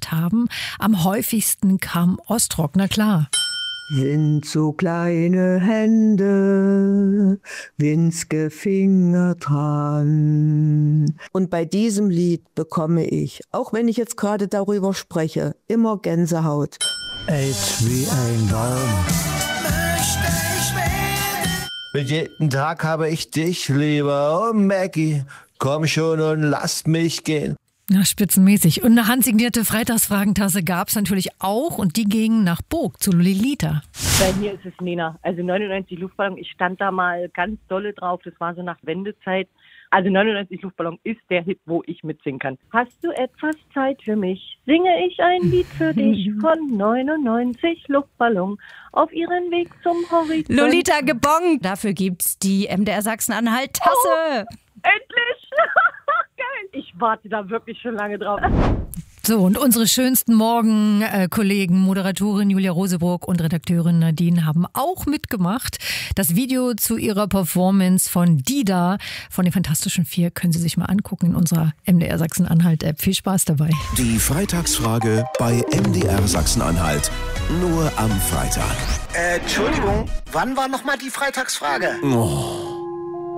gehört haben. Am häufigsten kam Ostrock, na klar. Sind so kleine Hände, winzige Finger dran. Und bei diesem Lied bekomme ich, auch wenn ich jetzt gerade darüber spreche, immer Gänsehaut. Alt wie ein Baum. Mit jedem Tag habe ich dich lieber, oh Maggie, komm schon und lass mich gehen. Na, spitzenmäßig. Und eine handsignierte Freitagsfragentasse gab es natürlich auch und die ging nach Burg zu Lolita. Bei mir ist es Nena, also 99 Luftballon. Ich stand da mal ganz dolle drauf, das war so nach Wendezeit. Also 99 Luftballon ist der Hit, wo ich mitsingen kann. Hast du etwas Zeit für mich? Singe ich ein Lied für dich von 99 Luftballon auf ihren Weg zum Horizont. Lolita gebongt. Dafür gibt's die MDR Sachsen-Anhalt-Tasse. Oh, endlich! Geil! Ich warte da wirklich schon lange drauf. So, und unsere schönsten Morgenkollegen, Moderatorin Julia Rosebrock und Redakteurin Nadine haben auch mitgemacht. Das Video zu ihrer Performance von Dida von den Fantastischen Vier können Sie sich mal angucken in unserer MDR Sachsen-Anhalt-App. Viel Spaß dabei. Die Freitagsfrage bei MDR Sachsen-Anhalt. Nur am Freitag. Entschuldigung, wann war nochmal die Freitagsfrage? Oh.